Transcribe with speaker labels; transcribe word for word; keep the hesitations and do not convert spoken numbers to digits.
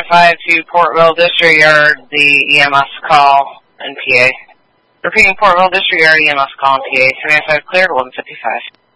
Speaker 1: five to Portville District Yard, the E M S call in P A. Repeating Portville District Yard, E M S call in P A. three nine five cleared, one fifty-five.